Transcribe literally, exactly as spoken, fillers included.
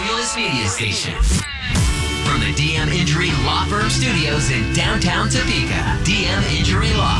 fabulous media station. From the D M Injury Law Firm Studios in downtown Topeka, D M Injury Law.